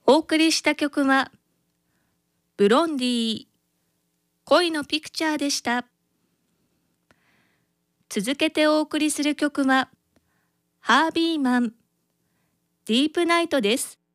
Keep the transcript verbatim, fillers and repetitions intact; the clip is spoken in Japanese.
お送りした曲はブロンディ恋のピクチャーでした。続けてお送りする曲はハービーマンディープナイトです。